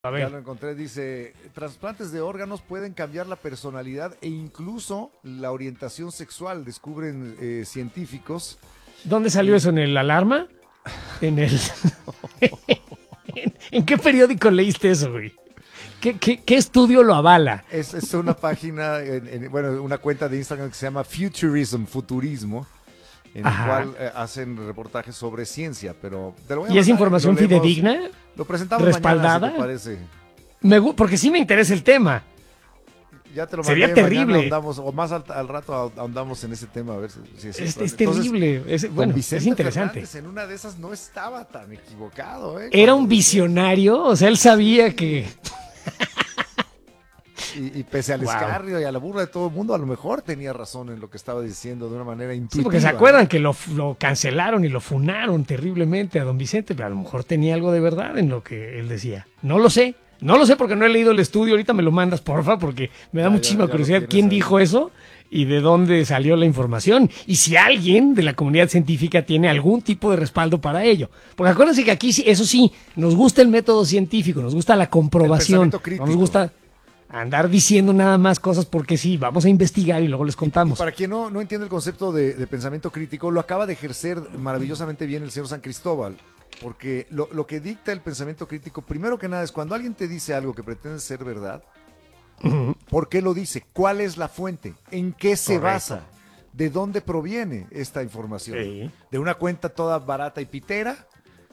A Ya ver, lo encontré, dice, trasplantes de órganos pueden cambiar la personalidad e incluso la orientación sexual, descubren científicos. ¿dónde salió Y eso? ¿En el Alarma? ¿En el... ¿En qué periódico leíste eso, güey? ¿Qué estudio lo avala? es una página, bueno, una cuenta de Instagram que se llama Futurismo, en el Ajá. cual hacen reportajes sobre ciencia, pero te lo voy a ¿Y es mandar, información lo leemos, fidedigna? lo presentamos mañana, si ¿Respaldada? te parece. Porque sí me interesa el tema. Ya te lo Sería mandé, terrible. mañana ahondamos, o más al rato ahondamos en ese tema, a ver si es cierto. Es Entonces, terrible. Bueno, don es Vicente interesante. Fernández en una de esas no estaba tan equivocado, ¿eh? Era un Cuando decía eso. visionario, o sea, él sabía que... Y pese al Wow. escarnio y a la burla de todo el mundo, a lo mejor tenía razón en lo que estaba diciendo de una manera Sí, intuitiva. porque se acuerdan que lo cancelaron y lo funaron terriblemente a don Vicente, pero a lo mejor tenía algo de verdad en lo que él decía. No lo sé. No lo sé porque no he leído el estudio. Ahorita me lo mandas, porfa, porque me da muchísima ya lo curiosidad tienes quién ahí. dijo eso y de dónde salió la información. Y si alguien de la comunidad científica tiene algún tipo de respaldo para ello. Porque acuérdense que aquí, eso sí, nos gusta el método científico, nos gusta la comprobación. pensamiento crítico. No nos gusta andar diciendo nada más cosas porque sí, vamos a investigar y luego les Y contamos. para quien no entiende el concepto de pensamiento crítico, lo acaba de ejercer maravillosamente bien el señor San Cristóbal. Porque lo que dicta el pensamiento crítico, primero que nada, es cuando alguien te dice algo que pretende ser verdad, Ujú. ¿por qué lo dice? ¿Cuál es la fuente? ¿En qué se Correcto. basa? ¿De dónde proviene esta información? Sí. ¿De una cuenta toda barata y pitera?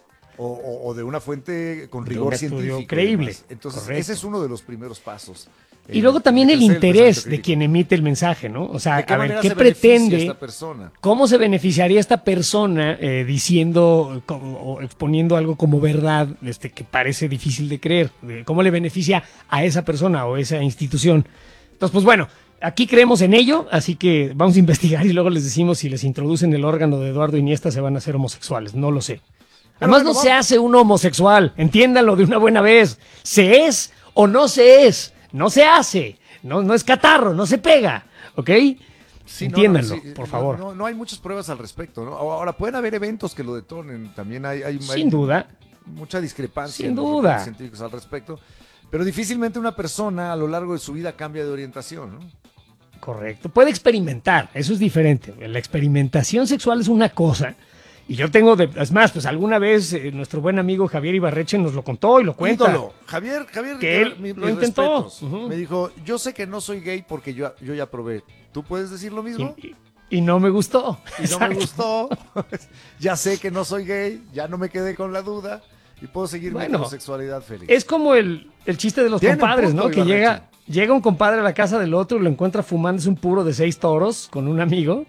¿O de una fuente con De rigor un estudio científico? y creíble. demás? Entonces, Correcto. ese es uno de los primeros pasos. Y luego también el ejercer interés pensamiento de crítico. quien emite el mensaje, ¿no? O sea, ¿De qué a ver, manera ¿qué se beneficia pretende? esta persona? ¿Cómo se beneficiaría esta persona diciendo o exponiendo algo como verdad que parece difícil de creer? ¿Cómo le beneficia a esa persona o esa institución? Entonces, pues bueno, aquí creemos en ello, así que vamos a investigar y luego les decimos si les introducen el órgano de Eduardo Iniesta se van a hacer homosexuales, no lo sé. Pero Además, bueno, no se hace uno homosexual, entiéndanlo de una buena vez. ¿Se es o no se es? No se hace, no es catarro, no se pega, ¿ok? Sí, Entiéndanlo, sí, por favor. No hay muchas pruebas al respecto, ¿no? Ahora, pueden haber eventos que lo detonen, también hay Sin duda. mucha discrepancia Sin en los duda. reportes científicos al respecto, pero difícilmente una persona a lo largo de su vida cambia de orientación, ¿no? Correcto. Puede experimentar, eso es diferente. La experimentación sexual es una cosa. Y yo tengo, es más, pues alguna vez nuestro buen amigo Javier Ibarreche nos lo contó y lo cuenta. Ídolo. Javier, Que él mis lo intentó. respetos. Ujú. Me dijo, yo sé que no soy gay porque yo ya probé. ¿Tú puedes decir lo mismo? Y no me gustó. Y no me Exacto. gustó. Ya sé que no soy gay, ya no me quedé con la duda y puedo seguir mi Bueno, homosexualidad feliz. Es como el chiste de los Tiene un compadres, punto, ¿no? Que Ibarreche. llega un compadre a la casa del otro y lo encuentra fumándose un puro de 6 toros con un amigo.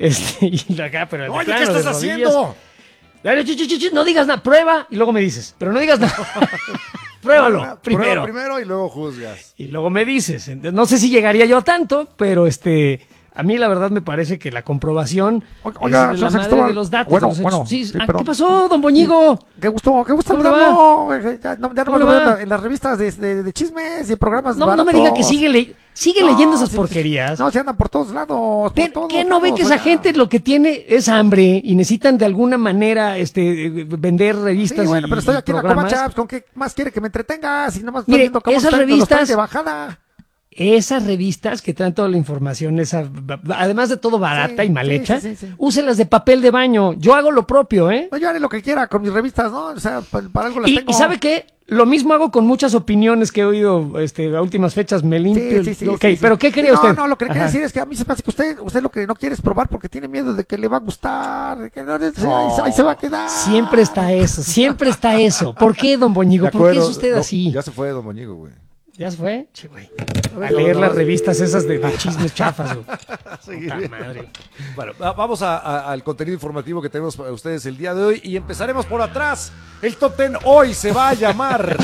Y acá, pero de Oye, plano, ¿qué de estás rodillas. haciendo? Dale, no digas nada, prueba y luego me dices. Pero no digas nada. Pruébalo Prueba primero. primero y luego juzgas. Y luego me dices. Entonces, no sé si llegaría yo a tanto, pero a mí la verdad me parece que la comprobación Oiga, es señor la madre Cristóbal. de los datos. Bueno, de los hechos. bueno, Sí, sí, ¿qué pero- pasó, don Boñigo? Qué gusto ¿Cómo le saludarlo. Ya no ¿Cómo me lo le veo va? en las revistas de chismes y programas No me diga que sigue No, leyendo esas sí, porquerías. No, se andan por todos lados. ¿Qué, por todos, qué no ve que esa oiga. gente lo que tiene es hambre y necesitan de alguna manera vender revistas Sí, bueno, pero estoy y aquí en la programas? Covacha, pues, ¿con qué más quiere que me entretenga? Si nomás Mire, estoy viendo cómo esas están los revistas- trenes de bajada. Esas revistas que traen toda la información, además de todo barata Sí, y mal sí, hecha, sí, sí. úselas de papel de baño. Yo hago lo propio, ¿eh? No, yo haré lo que quiera con mis revistas, ¿no? O sea, para algo las tengo. Y ¿sabe qué? Lo mismo hago con muchas opiniones que he oído a últimas fechas. Me limpio. Ok, sí. pero ¿qué cree No, usted? No, lo que le quiero Ajá. decir es que a mí se me hace que usted lo que no quiere es probar porque tiene miedo de que le va a gustar, de que ahí se va a quedar. Siempre está eso, siempre está eso. ¿Por qué, don Boñigo? De ¿Por qué es acuerdo, usted no, así? Ya se fue Don Moñigo, güey. ¿Ya se fue? Che, güey. A leer las revistas esas de chismes chafas, güey. Seguir Puta bien. madre. Bueno, vamos al contenido informativo que tenemos para ustedes el día de hoy y empezaremos por atrás. El Top 10 hoy se va a llamar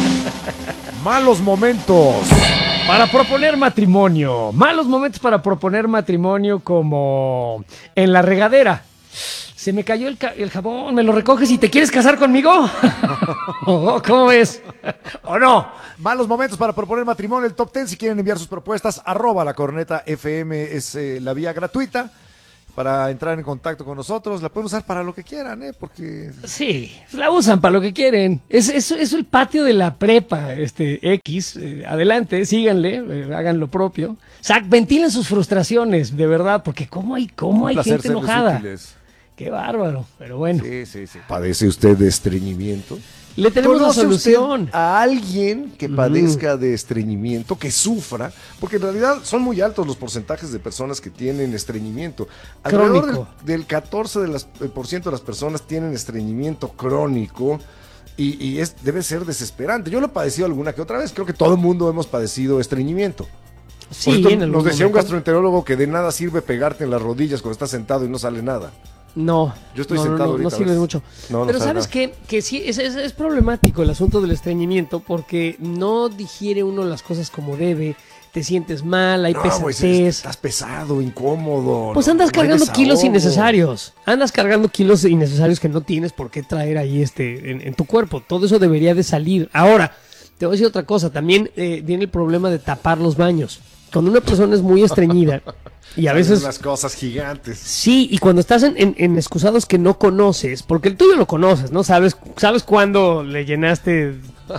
Malos Momentos. Para proponer matrimonio. Malos momentos para proponer matrimonio como en la regadera. Se me cayó el jabón, ¿me lo recoges y te quieres casar conmigo? ¿Cómo ves? ¿O no? Malos momentos para proponer matrimonio, el Top 10. Si quieren enviar sus propuestas, @lacornetafm es la vía gratuita. para entrar en contacto con nosotros. La pueden usar para lo que quieran, porque... Sí, la usan para lo que quieren. Es el patio de la prepa, X. Adelante, síganle, hagan lo propio. Ventilen sus frustraciones, de verdad, porque cómo hay placer gente serles enojada. útiles. Qué bárbaro, pero bueno. Sí. ¿Padece usted de estreñimiento? Le tenemos la ¿Conoce solución. usted a alguien que padezca de estreñimiento, que sufra? Porque en realidad son muy altos los porcentajes de personas que tienen estreñimiento. Alrededor Crónico. del 14% de las personas tienen estreñimiento crónico y debe ser desesperante. Yo lo he padecido alguna que otra vez. Creo que todo el mundo hemos padecido estreñimiento. Sí, Por esto en algún nos decía un momento. gastroenterólogo que de nada sirve pegarte en las rodillas cuando estás sentado y no sale nada. No, Yo estoy no, sentado no ahorita, sirve ¿ves? mucho. No Pero sabe ¿sabes nada. qué? Que sí, es problemático el asunto del estreñimiento porque no digiere uno las cosas como debe, te sientes mal, hay Pues, pesadez. estás pesado, incómodo. Pues no andas hay cargando kilos desahogo. innecesarios. Andas cargando kilos innecesarios que no tienes por qué traer ahí en tu cuerpo. Todo eso debería de salir. Ahora, te voy a decir otra cosa. También viene el problema de tapar los baños. Cuando una persona es muy estreñida y a Salen veces... unas cosas gigantes. Sí, y cuando estás en excusados que no conoces, porque el tuyo lo conoces, ¿no? Sabes cuándo le llenaste...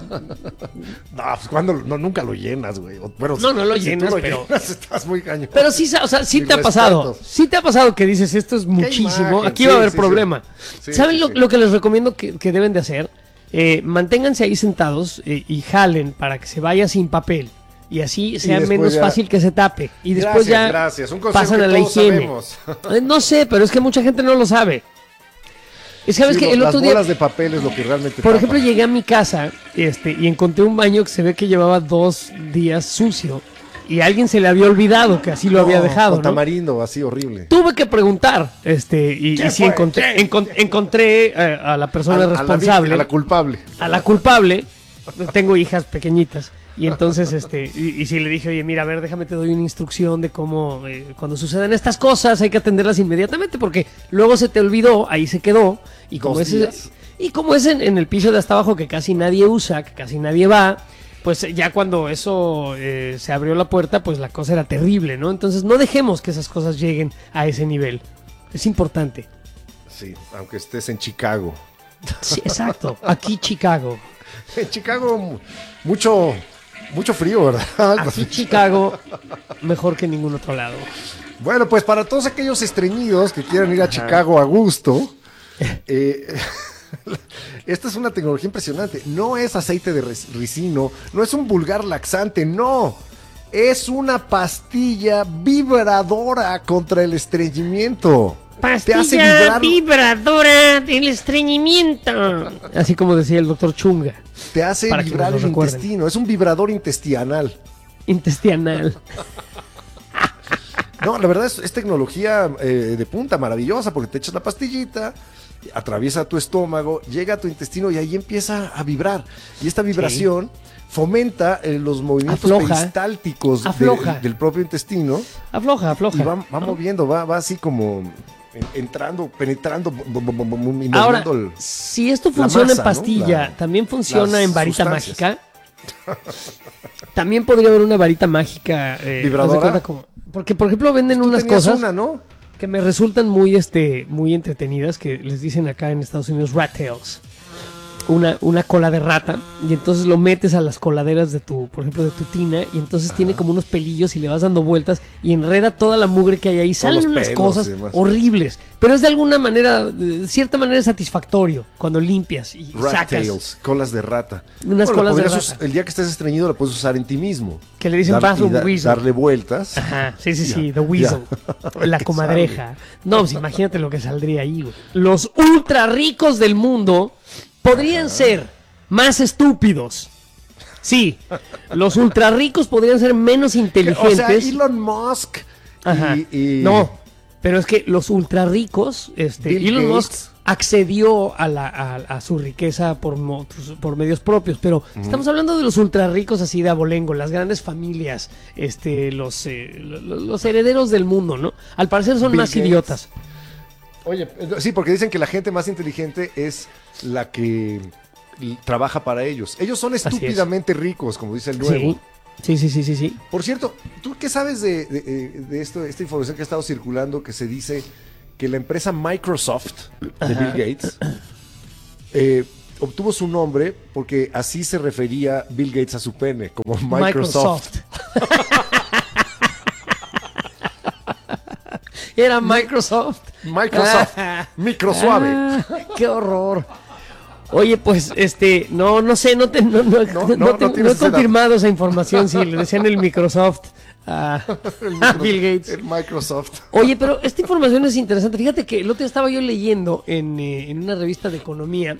No, pues cuando nunca lo llenas, güey. Bueno, No lo si llenas, tú lo pero- llenas, estás muy cañón. Pero sí, o sea, sí Mis te ha pasado. respetos. Sí te ha pasado que dices, esto es muchísimo, imagen, aquí va a sí, haber sí, problema. sí. ¿Saben Sí, lo, sí. lo que les recomiendo que deben de hacer? Manténganse ahí sentados y jalen para que se vaya sin papel. Y así sea después menos ya- fácil que se tape. Y después Gracias. Un consejo pasan que a la todos higiene. sabemos. No sé, pero es que mucha gente no lo sabe. ¿Sabes Sí, que el las otro día... bolas de papel es lo que realmente Por tapa. ejemplo, llegué a mi casa y encontré un baño que se ve que llevaba 2 días sucio y a alguien se le había olvidado que así lo había dejado, Con ¿no? tamarindo, así horrible. Tuve que preguntar, y ¿Quién sí fue? encontré, ¿Quién? encontré a la persona responsable, A la culpable. a la culpable. Tengo hijas pequeñitas y entonces, y sí le dije, oye, mira, a ver, déjame te doy una instrucción de cómo, cuando sucedan estas cosas hay que atenderlas inmediatamente porque luego se te olvidó, ahí se quedó y como 2 es, días. y como es en el piso de hasta abajo que casi nadie usa, que casi nadie va, pues ya cuando eso se abrió la puerta, pues la cosa era terrible, ¿no? Entonces no dejemos que esas cosas lleguen a ese nivel. Es importante. Sí, aunque estés en Chicago. Sí, exacto. Aquí Chicago. En Chicago mucho frío, ¿verdad? Aquí Chicago mejor que en ningún otro lado. Bueno, pues para todos aquellos estreñidos que quieran ir a Chicago a gusto, esta es una tecnología impresionante. No es aceite de ricino, no es un vulgar laxante, no. Es una pastilla vibradora contra el estreñimiento. Te hace Pastilla vibrar, vibradora del estreñimiento. Así como decía el doctor Chunga. te hace para que vibrar nos el lo recuerden. intestino. Es un vibrador intestinal. Intestinal. No, la verdad es tecnología de punta, maravillosa, porque te echas la pastillita, atraviesa tu estómago, llega a tu intestino y ahí empieza a vibrar. Y esta vibración fomenta los movimientos Afloja. peristálticos Afloja. del propio intestino Afloja. y va moviendo, va así como entrando, penetrando y Ahora, moviendo el... si esto la funciona masa, en pastilla, ¿no? ¿también funciona las en varita sustancias. mágica? También podría haber una varita mágica. ¿Vibradora? haz de cuenta como- porque, por ejemplo, venden Tú unas tenías cosas una, ¿no? que me resultan muy entretenidas, que les dicen acá en Estados Unidos rat tails. Una cola de rata, y entonces lo metes a las coladeras de por ejemplo, de tu tina, y entonces tiene como unos pelillos y le vas dando vueltas y enreda toda la mugre que hay ahí. Salen los unas pelos cosas y demás. horribles, pero es de alguna manera, de cierta manera satisfactorio cuando limpias y Rat sacas. tails, colas de rata. Unas la colas de podrías rata. El día que estés estreñido la puedes usar en ti mismo. Que le dicen bathroom weasel. Darle vueltas. Ajá, sí, Ya, The Weasel. ya. La ¿Qué comadreja. No, pues imagínate lo que saldría ahí, güey. Los ultra ricos del mundo podrían ser más estúpidos. Sí, los ultra ricos podrían ser menos O inteligentes. sea, Elon Musk Ajá. y- No, pero es que los ultra ricos, Bill Elon Musk Gates. accedió a su riqueza por medios propios, pero estamos hablando de los ultra ricos así de abolengo, las grandes familias, los herederos del mundo, ¿no? Al parecer son Bill más Gates. idiotas. Oye, sí, porque dicen que la gente más inteligente es la que trabaja para ellos. Ellos son es. estúpidamente ricos, como dice el nuevo. Sí, Sí. Por cierto, ¿tú qué sabes de esta información que ha estado circulando, que se dice que la empresa Microsoft de Bill Gates obtuvo su nombre porque así se refería Bill Gates a su pene, como Microsoft. Era Microsoft. Microsuave. Qué horror. Oye, pues, no sé, no he confirmado esa información, si le decían el Microsoft a Bill Gates. El Microsoft. Oye, pero esta información es interesante. Fíjate que el otro día estaba yo leyendo en una revista de economía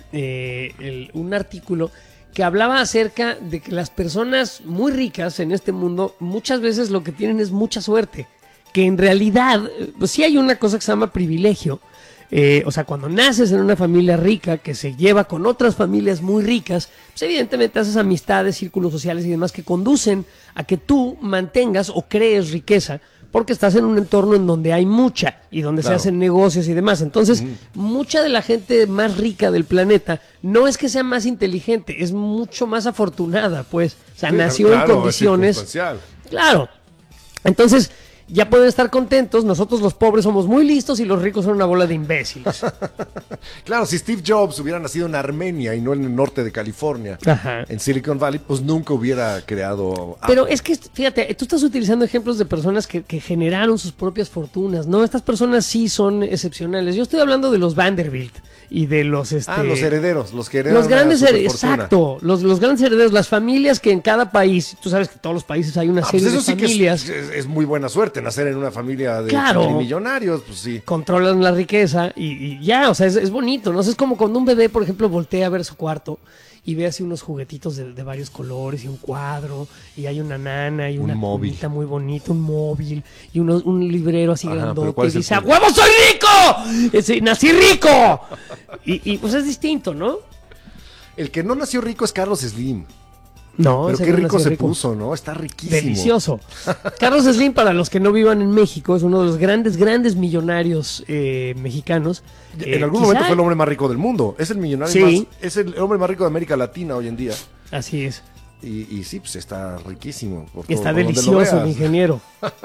un artículo que hablaba acerca de que las personas muy ricas en este mundo muchas veces lo que tienen es mucha suerte. Que en realidad, pues sí hay una cosa que se llama privilegio. O sea, cuando naces en una familia rica que se lleva con otras familias muy ricas, pues evidentemente haces amistades, círculos sociales y demás que conducen a que tú mantengas o crees riqueza, porque estás en un entorno en donde hay mucha y donde se hacen negocios y demás. Entonces, mucha de la gente más rica del planeta no es que sea más inteligente, es mucho más afortunada, pues. O sea, nació en condiciones. Claro. Entonces, ya pueden estar contentos. Nosotros los pobres somos muy listos y los ricos son una bola de imbéciles. Claro, si Steve Jobs hubiera nacido en Armenia y no en el norte de California, en Silicon Valley, pues nunca hubiera creado Apple. Pero es que, fíjate, tú estás utilizando ejemplos de personas que generaron sus propias fortunas, ¿no? Estas personas sí son excepcionales. Yo estoy hablando de los Vanderbilt y de los... los herederos, los que heredan los grandes exacto, los grandes herederos, las familias que en cada país, tú sabes que en todos los países hay una serie de familias. Que es muy buena suerte nacer en una familia de millonarios, pues sí. Controlan la riqueza y ya, o sea, es bonito, ¿no? O sea, es como cuando un bebé, por ejemplo, voltea a ver su cuarto y ve así unos juguetitos de varios colores y un cuadro y hay una nana y una cunita muy bonita, un móvil y un librero así grandote y dice, ¡a huevo soy rico! ¡Nací rico! Y pues es distinto, ¿no? El que no nació rico es Carlos Slim. No, pero qué rico se puso, ¿no? Está riquísimo. Delicioso. Carlos Slim, para los que no vivan en México, es uno de los grandes millonarios mexicanos. En algún momento fue el hombre más rico del mundo. Es el millonario es el hombre más rico de América Latina hoy en día. Así es. Y sí, pues está riquísimo. Está delicioso el ingeniero.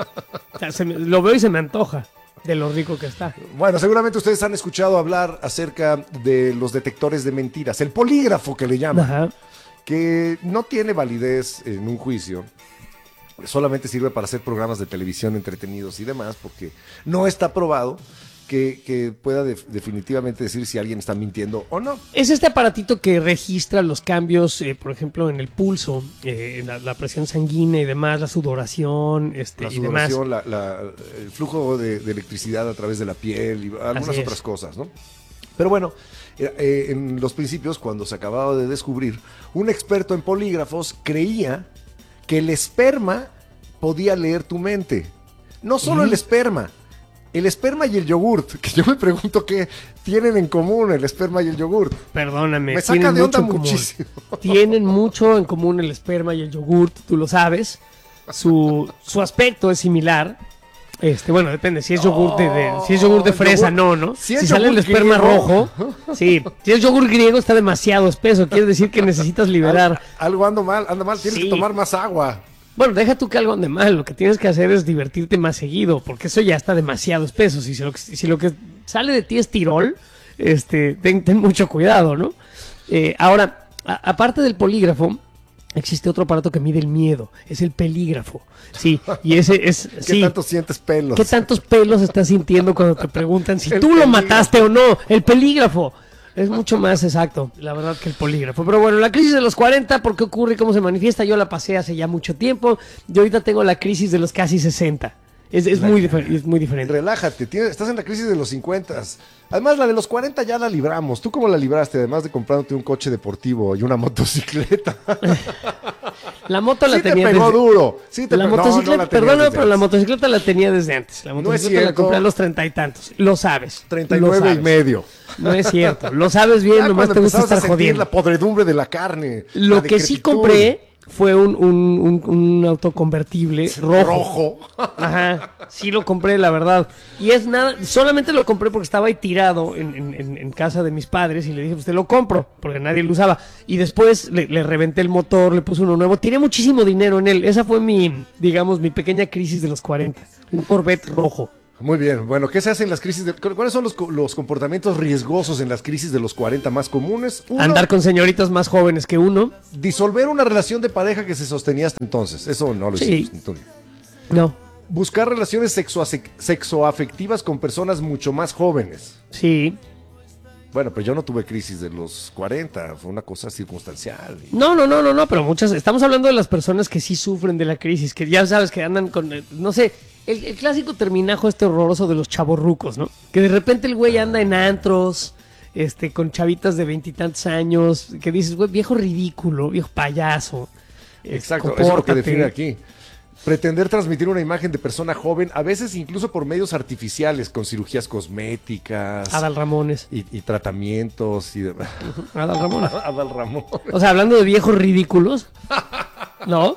O sea, lo veo y se me antoja de lo rico que está. Bueno, seguramente ustedes han escuchado hablar acerca de los detectores de mentiras, el polígrafo que le llaman, que no tiene validez en un juicio, solamente sirve para hacer programas de televisión entretenidos y demás, porque no está probado que pueda definitivamente decir si alguien está mintiendo o no. Es este aparatito que registra los cambios, por ejemplo, en el pulso, la presión sanguínea y demás, la sudoración, y demás. El flujo de electricidad a través de la piel y algunas otras cosas, ¿no? Pero bueno, en los principios, cuando se acababa de descubrir, un experto en polígrafos creía que el esperma podía leer tu mente. No solo el esperma y el yogurt, que yo me pregunto qué tienen en común el esperma y el yogurt. Perdóname. Me saca de onda muchísimo. Tienen mucho en común el esperma y el yogurt, tú lo sabes. Su aspecto es similar. Bueno, depende, si es yogur de fresa, ¿no? Si sale el esperma rojo, sí. Si es yogur griego está demasiado espeso, quiere decir que necesitas liberar. Algo anda mal, tienes que tomar más agua. Bueno, deja tú que algo ande mal, lo que tienes que hacer es divertirte más seguido, porque eso ya está demasiado espeso. Si lo que sale de ti es tirol, ten mucho cuidado, ¿no? Ahora, aparte del polígrafo, existe otro aparato que mide el miedo, es el pelígrafo. Sí, y ese es... ¿Qué tanto sientes pelos? ¿Qué tantos pelos estás sintiendo cuando te preguntan si tú lo mataste o no? El pelígrafo. Es mucho más exacto, la verdad, que el polígrafo. Pero bueno, la crisis de los 40, ¿por qué ocurre y cómo se manifiesta? Yo la pasé hace ya mucho tiempo. Yo ahorita tengo la crisis de los casi 60. Es muy diferente. Relájate, estás en la crisis de los 50. Además, la de los 40 ya la libramos. ¿Tú cómo la libraste? Además de comprándote un coche deportivo y una motocicleta. La moto la tenía desde... Sí te pegó duro. La motocicleta, perdóname, pero la motocicleta la tenía desde antes. La motocicleta la compré a los 30 y tantos. Lo sabes. 39 y medio. No es cierto. Lo sabes bien, nomás te gusta estar jodiendo. La podredumbre de la carne. Lo que sí compré fue un auto convertible rojo. Ajá, sí lo compré, la verdad. Y es nada, solamente lo compré porque estaba ahí tirado en casa de mis padres y le dije, pues te lo compro, porque nadie lo usaba. Y después le reventé el motor, le puse uno nuevo. Tiré muchísimo dinero en él. Esa fue mi pequeña crisis de los 40. Un Corvette rojo. Muy bien, bueno, ¿qué se hace en las crisis? ¿Cuáles son los comportamientos riesgosos en las crisis de los 40 más comunes? Uno, andar con señoritas más jóvenes que uno. disolver una relación de pareja que se sostenía hasta entonces. Eso no lo hicimos, Antonio. No. Buscar relaciones sexoafectivas con personas mucho más jóvenes. Sí. Bueno, pero yo no tuve crisis de los 40, fue una cosa circunstancial. No, pero muchas, estamos hablando de las personas que sí sufren de la crisis, que ya sabes que andan con, no sé, el clásico terminajo este horroroso de los chavorrucos, ¿no? Que de repente el güey anda en antros, con chavitas de 20 y tantos años, que dices, güey, viejo ridículo, viejo payaso. Exacto, eso es lo que define aquí. Pretender transmitir una imagen de persona joven, a veces incluso por medios artificiales, con cirugías cosméticas. Adal Ramones. Y tratamientos y demás. Adal Ramones. Adal Ramón. O sea, hablando de viejos ridículos, ¿no?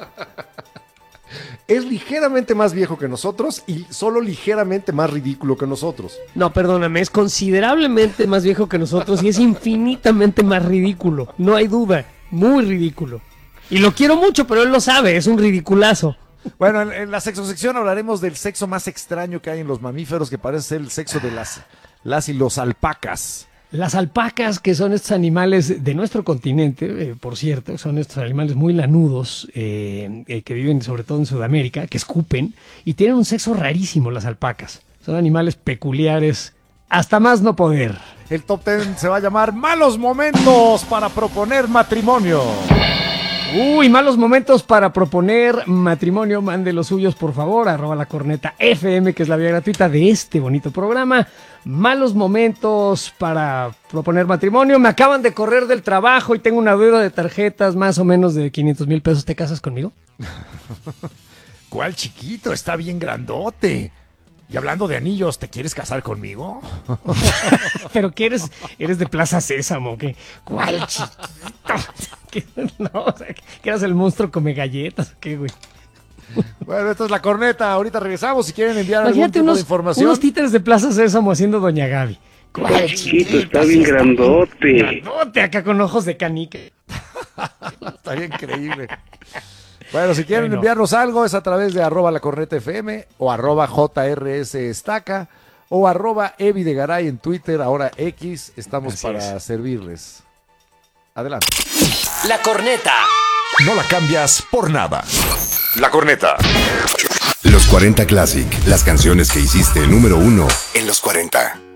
Es ligeramente más viejo que nosotros y solo ligeramente más ridículo que nosotros. No, perdóname, es considerablemente más viejo que nosotros y es infinitamente más ridículo. No hay duda, muy ridículo. Y lo quiero mucho, pero él lo sabe, es un ridiculazo. Bueno, en la sexosección hablaremos del sexo más extraño que hay en los mamíferos, que parece ser el sexo de las y los alpacas. Las alpacas, que son estos animales de nuestro continente, por cierto, son estos animales muy lanudos, que viven sobre todo en Sudamérica, que escupen, y tienen un sexo rarísimo las alpacas. Son animales peculiares, hasta más no poder. El top 10 se va a llamar Malos Momentos para proponer matrimonio. Uy, malos momentos para proponer matrimonio. Mande los suyos, por favor, @lacorneta_FM, que es la vía gratuita de este bonito programa. Malos momentos para proponer matrimonio. Me acaban de correr del trabajo y tengo una deuda de tarjetas más o menos de 500,000 pesos. ¿Te casas conmigo? ¿Cuál chiquito? Está bien grandote. Y hablando de anillos, ¿te quieres casar conmigo? ¿Pero qué eres? ¿Eres de Plaza Sésamo? ¿Qué? ¿Cuál chiquito? No, o sea, ¿que eras el monstruo come galletas? ¿Qué, güey? Bueno, esta es La Corneta. Ahorita regresamos. Si quieren enviar Imagínate algún tipo de información. unos títeres de Plaza Sésamo haciendo Doña Gaby. ¿Cuál chiquito? Está bien grandote. Grandote, acá con ojos de canica. Estaría increíble. Bueno, si quieren enviarnos algo es a través de @lacornetafm o @JRSestaca o @evidegaray en Twitter, ahora X. Estamos Así para servirles. Adelante. La Corneta. No la cambias por nada. La Corneta. Los 40 Classic, las canciones que hiciste número 1 en los 40.